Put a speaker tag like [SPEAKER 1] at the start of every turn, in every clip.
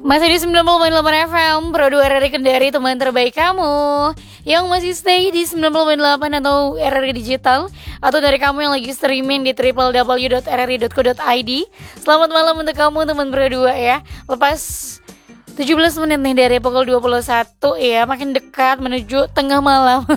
[SPEAKER 1] Masih di 90.8 FM Pro 2 RRI Kendari, teman terbaik kamu yang masih stay di 90.8 atau RRI Digital, atau dari kamu yang lagi streaming di www.rri.co.id. Selamat malam untuk kamu teman Pro 2 ya. Lepas 17 menit nih dari pukul 21 ya, makin dekat menuju tengah malam.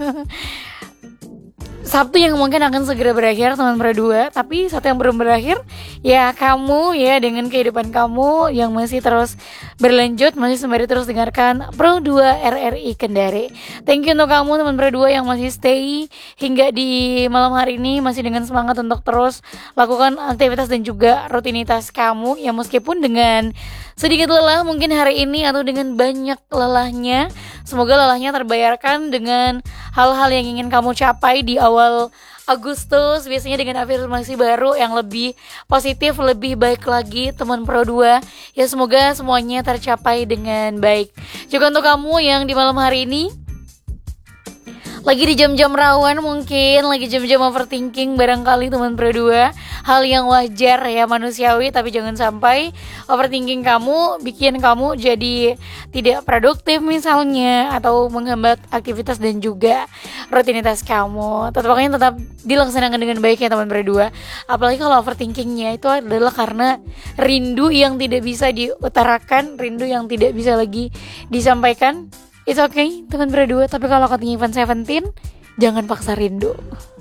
[SPEAKER 1] Sabtu yang mungkin akan segera berakhir teman Pro 2, tapi satu yang belum berakhir ya kamu ya, dengan kehidupan kamu yang masih terus berlanjut, masih sembari terus dengarkan Pro 2 RRI Kendari. Thank you untuk kamu teman Pro 2 yang masih stay hingga di malam hari ini, masih dengan semangat untuk terus lakukan aktivitas dan juga rutinitas kamu ya, meskipun dengan sedikit lelah mungkin hari ini atau dengan banyak lelahnya. Semoga lelahnya terbayarkan dengan hal-hal yang ingin kamu capai di awal Agustus, biasanya dengan afirmasi baru yang lebih positif, lebih baik lagi teman Pro 2. Ya semoga semuanya tercapai dengan baik. Juga untuk kamu yang di malam hari ini lagi di jam-jam rawan, mungkin lagi jam-jam overthinking barangkali teman Pro 2. Hal yang wajar ya, manusiawi, tapi jangan sampai overthinking kamu bikin kamu jadi tidak produktif misalnya, atau menghambat aktivitas dan juga rutinitas kamu. Tetap dilaksanakan dengan baik ya teman Pro 2. Apalagi kalau overthinkingnya itu adalah karena rindu yang tidak bisa diutarakan, rindu yang tidak bisa lagi disampaikan. It's okay teman Pro 2, tapi kalau katanya Ivan Seventeen, jangan paksa rindu.